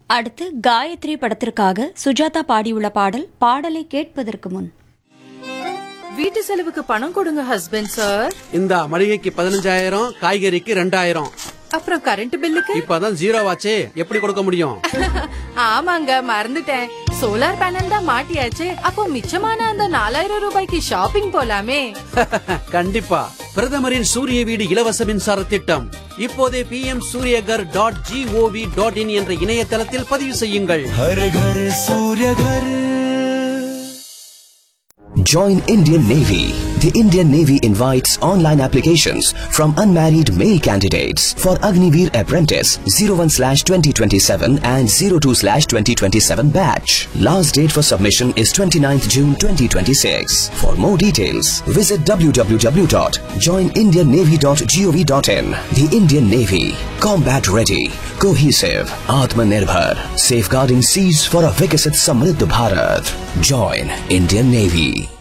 அடுத்து காயத்ரி படத்திற்காக சுஜாதா பாடியுள்ள பாடலை கேட்பதற்கு முன் வீட்டு செலவுக்கு பணம் கொடுங்க ஹஸ்பண்ட் சார். இந்த மளிகைக்கு 15,000, காய்கறிக்கு 2,000. அப்புறம் கரண்ட் பில்லுக்கு இப்பதான் 0 ஆச்சே, எப்படி கொடுக்க முடியும்? ஆமாங்க, மறந்துட்டேன். சோலார் பேனல் தான் மாட்டியாச்சு. அப்போ மிச்சமான அந்த 4,000 ரூபாய்க்கு ஷாப்பிங் போலாமே. கண்டிப்பா. பிரதமரின் சூரிய வீடு இலவச மின்சார திட்டம் இப்போதே pmsuryagar.gov.in என்ற இணையதளத்தில் பதிவு செய்யுங்கள். Join Indian Navy. The Indian Navy invites online applications from unmarried male candidates for Agniveer Apprentice 01/2027 and 02/2027 batch. Last date for submission is 29th June 2026. For more details, visit www.joinindiannavy.gov.in. The Indian Navy, combat ready, cohesive, Atmanirbhar, safeguarding seas for a Vikasit Samriddh Bharat. Join Indian Navy.